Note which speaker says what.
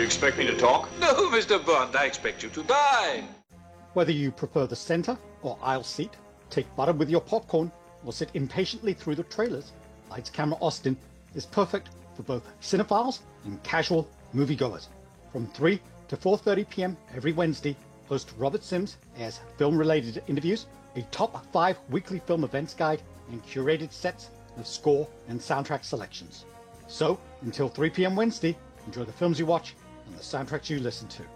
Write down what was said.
Speaker 1: expect me to talk?
Speaker 2: No, Mr. Bond, I expect you to dine.
Speaker 3: Whether you prefer the center or aisle seat, take butter with your popcorn, or sit impatiently through the trailers, Lights Camera Austin is perfect for both cinephiles and casual moviegoers. From 3 to 4:30 p.m. every Wednesday, host Robert Sims airs film-related interviews, a top 5 weekly film events guide, and curated sets of score and soundtrack selections. So, until 3 p.m. Wednesday, enjoy the films you watch and the soundtracks you listen to.